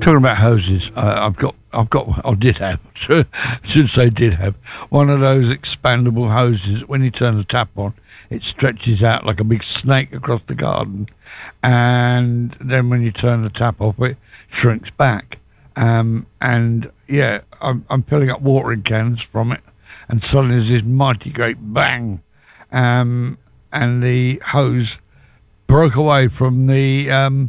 Talking about hoses, I did have, should say did have, one of those expandable hoses. When you turn the tap on, it stretches out like a big snake across the garden, and then when you turn the tap off, it shrinks back. And yeah, I'm filling up watering cans from it, and suddenly there's this mighty great bang, and the hose broke away from the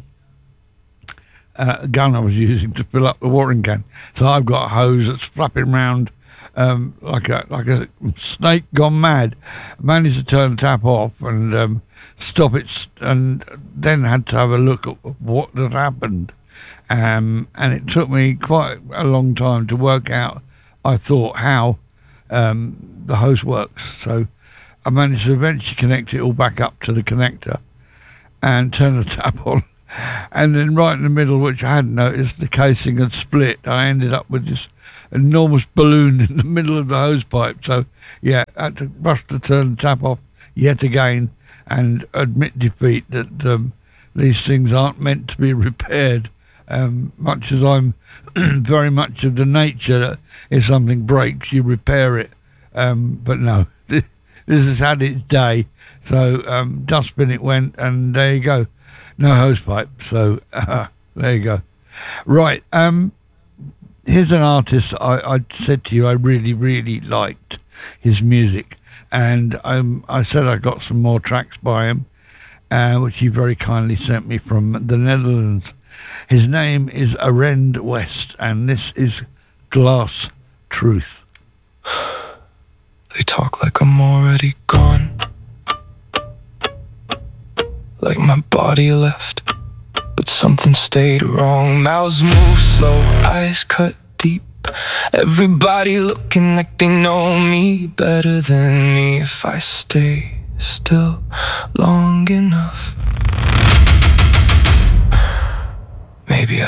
gun I was using to fill up the watering can. So I've got a hose that's flapping round like a snake gone mad. Managed to turn the tap off and stop it, and then had to have a look at what had happened. And it took me quite a long time to work out, I thought, how the hose works. So I managed to eventually connect it all back up to the connector and turn the tap on. And then right in the middle, which I hadn't noticed, the casing had split. I ended up with this enormous balloon in the middle of the hose pipe. So yeah, I had to rush to turn the tap off yet again and admit defeat that these things aren't meant to be repaired. Much as I'm very much of the nature that if something breaks, you repair it. But no, this has had its day. So dustbin it went, and there you go. No hose pipe. So there you go. Right. Here's an artist I said to you I really, really liked his music. And I said I got some more tracks by him, which he very kindly sent me from the Netherlands. His name is Arend West, and this is Glass Truth. They talk like I'm already gone, like my body left, but something stayed wrong. Mouths move slow, eyes cut deep, everybody looking like they know me better than me. If I stay still long enough,